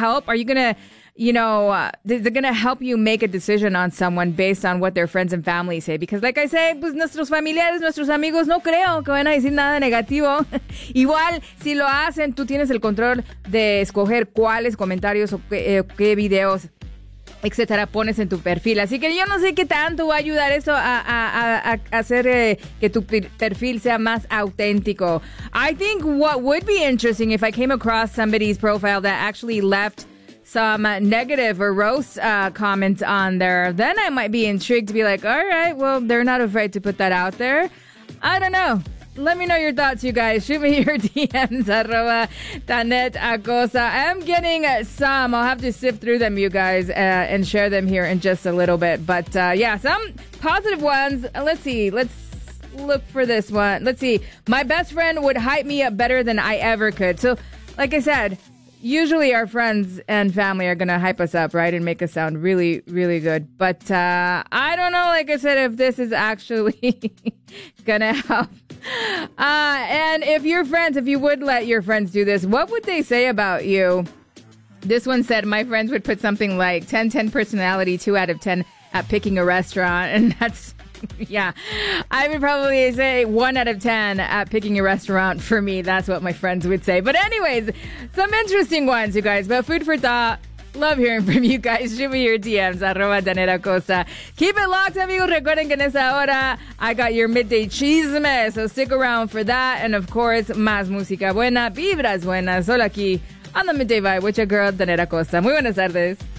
help? Are you going to, they're going to help you make a decision on someone based on what their friends and family say? Because like I say, pues nuestros familiares, nuestros amigos, no creo que van a decir nada negativo. Igual, si lo hacen, tú tienes el control de escoger cuáles comentarios o qué videos, etcétera, pones en tu perfil. Así que yo no sé qué tanto va a ayudar esto a hacer que tu perfil sea más auténtico. I think what would be interesting if I came across somebody's profile that actually left some negative or roast comments on there, then I might be intrigued to be like, all right, well, they're not afraid to put that out there. I don't know. Let me know your thoughts, you guys. Shoot me your DMs, @Tanet Acosta. I'm getting some. I'll have to sift through them, you guys, and share them here in just a little bit. But, yeah, some positive ones. Let's see. Let's look for this one. Let's see. My best friend would hype me up better than I ever could. So, like I said, usually our friends and family are going to hype us up, right, and make us sound really, really good. But I don't know, like I said, if this is actually going to help. And if you would let your friends do this, what would they say about you? This one said, my friends would put something like 10 personality, 2 out of 10 at picking a restaurant. And that's, yeah, I would probably say 1 out of 10 at picking a restaurant for me. That's what my friends would say. But anyways, some interesting ones, you guys. But food for thought. Love hearing from you guys. Shoot me your DMs, @Tanet Acosta. Keep it locked, amigos. Recuerden que en esa hora I got your midday chisme, so stick around for that. And of course, más música buena, vibras buenas, solo aquí on the Midday Vibe with your girl, Tanet Acosta. Muy buenas tardes.